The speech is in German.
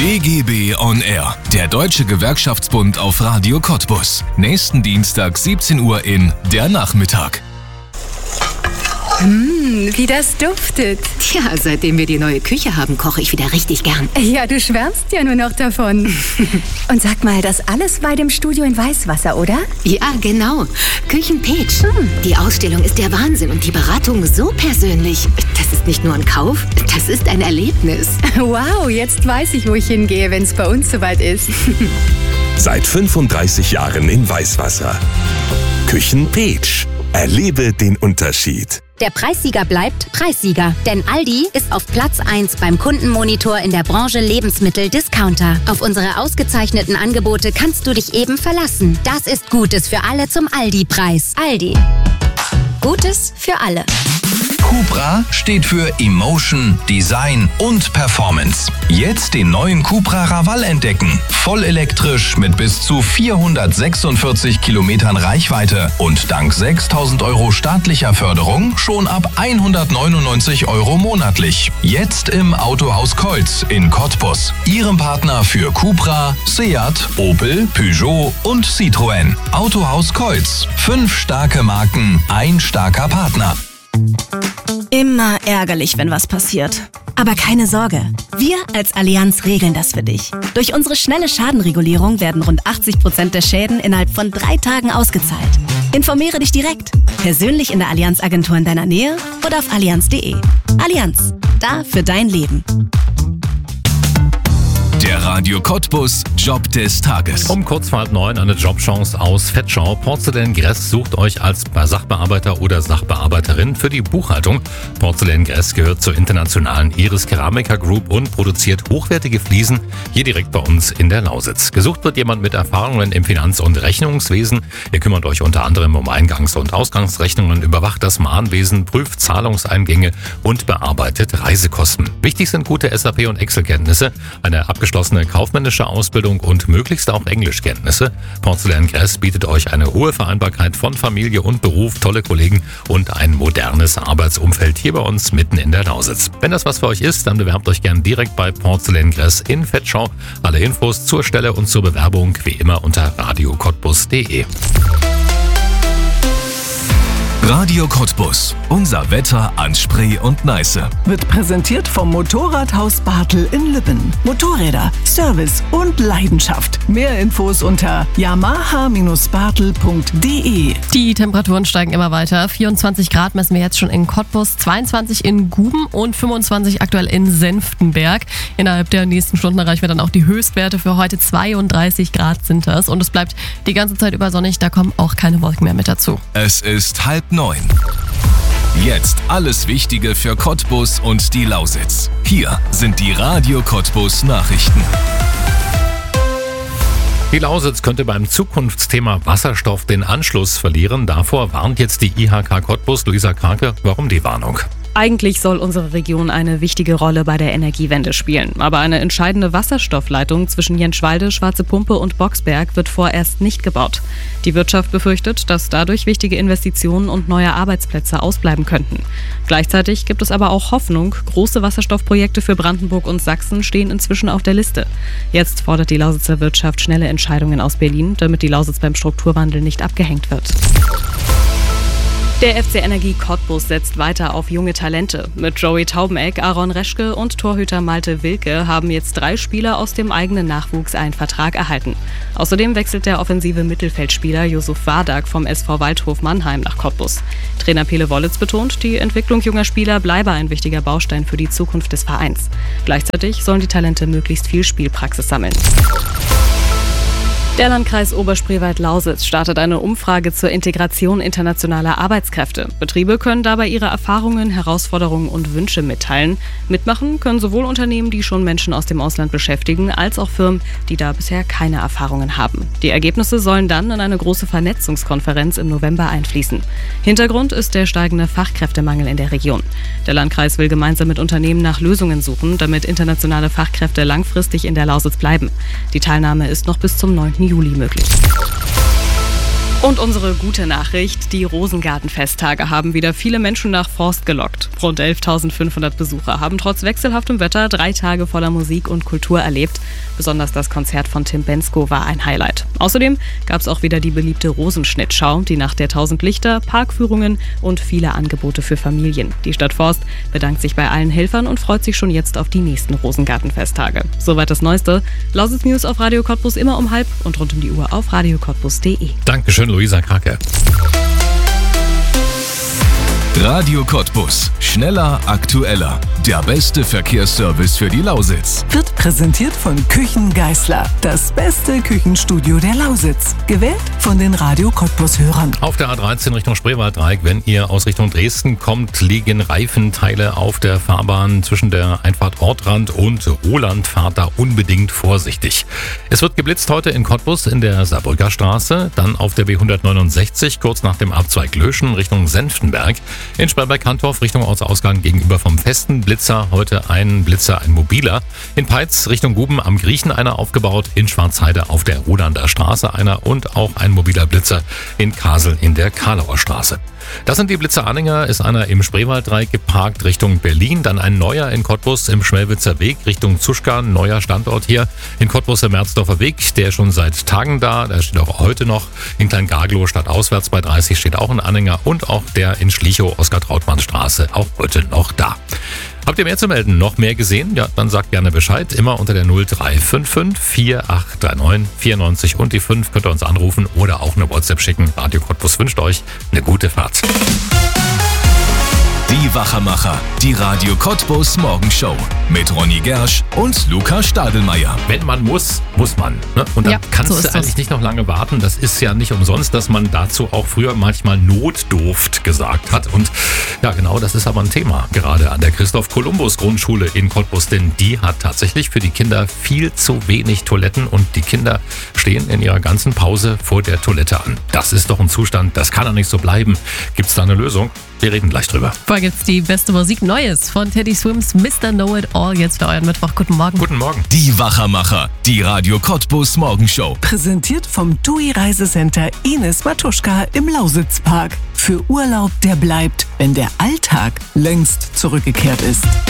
DGB on Air, der Deutsche Gewerkschaftsbund auf Radio Cottbus. Nächsten Dienstag 17 Uhr in Der Nachmittag. Wie das duftet. Tja, seitdem wir die neue Küche haben, koche ich wieder richtig gern. Ja, du schwärmst ja nur noch davon. Und sag mal, das alles bei dem Studio in Weißwasser, oder? Ja, genau. Küchenpeach. Die Ausstellung ist der Wahnsinn und die Beratung so persönlich. Das ist nicht nur ein Kauf, das ist ein Erlebnis. Wow, jetzt weiß ich, wo ich hingehe, wenn es bei uns soweit ist. Seit 35 Jahren in Weißwasser. Küchenpeach. Erlebe den Unterschied. Der Preissieger bleibt Preissieger, denn Aldi ist auf Platz 1 beim Kundenmonitor in der Branche Lebensmittel-Discounter. Auf unsere ausgezeichneten Angebote kannst du dich eben verlassen. Das ist Gutes für alle zum Aldi-Preis. Aldi. Gutes für alle. Cupra steht für Emotion, Design und Performance. Jetzt den neuen Cupra Raval entdecken. Voll elektrisch mit bis zu 446 Kilometern Reichweite und dank 6.000 Euro staatlicher Förderung schon ab 199 Euro monatlich. Jetzt im Autohaus Keutz in Cottbus. Ihrem Partner für Cupra, Seat, Opel, Peugeot und Citroën. Autohaus Keutz. 5 starke Marken, ein starker Partner. Immer ärgerlich, wenn was passiert. Aber keine Sorge, wir als Allianz regeln das für dich. Durch unsere schnelle Schadenregulierung werden rund 80% der Schäden innerhalb von 3 Tagen ausgezahlt. Informiere dich direkt, persönlich in der Allianz-Agentur in deiner Nähe oder auf allianz.de. Allianz, da für dein Leben. Der Radio Cottbus Job des Tages. Um kurz vor 8:30 eine Jobchance aus Vetschau. Porcelain Gress sucht euch als Sachbearbeiter oder Sachbearbeiterin für die Buchhaltung. Porcelain Gress gehört zur internationalen Iris Keramica Group und produziert hochwertige Fliesen hier direkt bei uns in der Lausitz. Gesucht wird jemand mit Erfahrungen im Finanz- und Rechnungswesen. Ihr kümmert euch unter anderem um Eingangs- und Ausgangsrechnungen, überwacht das Mahnwesen, prüft Zahlungseingänge und bearbeitet Reisekosten. Wichtig sind gute SAP- und Excel-Kenntnisse, eine abgeschlossene kaufmännische Ausbildung und möglichst auch Englischkenntnisse. Porcelain Gress bietet euch eine hohe Vereinbarkeit von Familie und Beruf, tolle Kollegen und ein modernes Arbeitsumfeld hier bei uns mitten in der Lausitz. Wenn das was für euch ist, dann bewerbt euch gern direkt bei Porcelain Gress in Vetschau. Alle Infos zur Stelle und zur Bewerbung wie immer unter radiocottbus.de. Radio Cottbus. Unser Wetter an Spree und Neiße. Wird präsentiert vom Motorradhaus Bartel in Lübben. Motorräder, Service und Leidenschaft. Mehr Infos unter yamaha-bartel.de. Die Temperaturen steigen immer weiter. 24 Grad messen wir jetzt schon in Cottbus, 22 in Guben und 25 aktuell in Senftenberg. Innerhalb der nächsten Stunden erreichen wir dann auch die Höchstwerte. Für heute 32 Grad sind das. Und es bleibt die ganze Zeit über sonnig. Da kommen auch keine Wolken mehr mit dazu. Es ist 8:30. Jetzt alles Wichtige für Cottbus und die Lausitz. Hier sind die Radio Cottbus Nachrichten. Die Lausitz könnte beim Zukunftsthema Wasserstoff den Anschluss verlieren. Davor warnt jetzt die IHK Cottbus. Luisa Krake, warum die Warnung? Eigentlich soll unsere Region eine wichtige Rolle bei der Energiewende spielen. Aber eine entscheidende Wasserstoffleitung zwischen Jenschwalde, Schwarze Pumpe und Boxberg wird vorerst nicht gebaut. Die Wirtschaft befürchtet, dass dadurch wichtige Investitionen und neue Arbeitsplätze ausbleiben könnten. Gleichzeitig gibt es aber auch Hoffnung. Große Wasserstoffprojekte für Brandenburg und Sachsen stehen inzwischen auf der Liste. Jetzt fordert die Lausitzer Wirtschaft schnelle Entscheidungen aus Berlin, damit die Lausitz beim Strukturwandel nicht abgehängt wird. Der FC Energie Cottbus setzt weiter auf junge Talente. Mit Joey Taubeneck, Aaron Reschke und Torhüter Malte Wilke haben jetzt 3 Spieler aus dem eigenen Nachwuchs einen Vertrag erhalten. Außerdem wechselt der offensive Mittelfeldspieler Yusuf Wardak vom SV Waldhof Mannheim nach Cottbus. Trainer Pele Wollitz betont, die Entwicklung junger Spieler bleibe ein wichtiger Baustein für die Zukunft des Vereins. Gleichzeitig sollen die Talente möglichst viel Spielpraxis sammeln. Der Landkreis Oberspreewald-Lausitz startet eine Umfrage zur Integration internationaler Arbeitskräfte. Betriebe können dabei ihre Erfahrungen, Herausforderungen und Wünsche mitteilen. Mitmachen können sowohl Unternehmen, die schon Menschen aus dem Ausland beschäftigen, als auch Firmen, die da bisher keine Erfahrungen haben. Die Ergebnisse sollen dann in eine große Vernetzungskonferenz im November einfließen. Hintergrund ist der steigende Fachkräftemangel in der Region. Der Landkreis will gemeinsam mit Unternehmen nach Lösungen suchen, damit internationale Fachkräfte langfristig in der Lausitz bleiben. Die Teilnahme ist noch bis zum 9. Juli möglich. Und unsere gute Nachricht, die Rosengarten-Festtage haben wieder viele Menschen nach Forst gelockt. Rund 11.500 Besucher haben trotz wechselhaftem Wetter 3 Tage voller Musik und Kultur erlebt. Besonders das Konzert von Tim Bendzko war ein Highlight. Außerdem gab es auch wieder die beliebte Rosenschnittschau, die Nacht der 1000 Lichter, Parkführungen und viele Angebote für Familien. Die Stadt Forst bedankt sich bei allen Helfern und freut sich schon jetzt auf die nächsten Rosengarten-Festtage. Soweit das Neueste. Lausitz News auf Radio Cottbus immer um 12:30 und rund um die Uhr auf radiocottbus.de. Dankeschön, Luisa Krake. Radio Cottbus. Schneller, aktueller. Der beste Verkehrsservice für die Lausitz. Wird präsentiert von Küchen Geisler. Das beste Küchenstudio der Lausitz. Gewählt von den Radio Cottbus-Hörern. Auf der A13 Richtung Spreewalddreieck, wenn ihr aus Richtung Dresden kommt, liegen Reifenteile auf der Fahrbahn zwischen der Einfahrt Ortrand und Roland. Fahrt da unbedingt vorsichtig. Es wird geblitzt heute in Cottbus in der Saarbrücker Straße, dann auf der B169 kurz nach dem Abzweig Löschen Richtung Senftenberg. In Sperrberg-Kantorf Richtung Ortsausgang gegenüber vom festen Blitzer heute ein Blitzer, ein mobiler. In Peitz Richtung Guben am Griechen einer aufgebaut, in Schwarzheide auf der Rolander Straße einer und auch ein mobiler Blitzer in Kasel in der Karlauer Straße. Das sind die Blitzer-Anhänger, ist einer im Spreewalddreieck geparkt Richtung Berlin, dann ein neuer in Cottbus im Schmelwitzer Weg Richtung Zuschka, neuer Standort hier in Cottbus im Merzdorfer Weg, der schon seit Tagen da steht auch heute noch. In Klein-Garglow stadtauswärts bei 30 steht auch ein Anhänger und auch der in Schlichow Oskar-Trautmann-Straße auch heute noch da. Habt ihr mehr zu melden? Noch mehr gesehen? Ja, dann sagt gerne Bescheid. Immer unter der 0355 4839 94 und die 5 könnt ihr uns anrufen oder auch eine WhatsApp schicken. Radio Cottbus wünscht euch eine gute Fahrt. Die Wachermacher, die Radio Cottbus Morgenshow mit Ronny Gersch und Luca Stadelmeier. Wenn man muss, muss man. Ne? Und dann kannst du eigentlich nicht noch lange warten. Das ist ja nicht umsonst, dass man dazu auch früher manchmal Notdurft gesagt hat. Und ja, genau, das ist aber ein Thema. Gerade an der Christoph-Kolumbus-Grundschule in Cottbus. Denn die hat tatsächlich für die Kinder viel zu wenig Toiletten. Und die Kinder stehen in ihrer ganzen Pause vor der Toilette an. Das ist doch ein Zustand, das kann doch nicht so bleiben. Gibt es da eine Lösung? Wir reden gleich drüber. Vorher gibt's die beste Musik Neues von Teddy Swims Mr. Know It All jetzt für euren Mittwoch. Guten Morgen. Guten Morgen. Die Wachermacher, die Radio Cottbus Morgenshow. Präsentiert vom TUI Reisecenter Ines Matuschka im Lausitzpark. Für Urlaub, der bleibt, wenn der Alltag längst zurückgekehrt ist.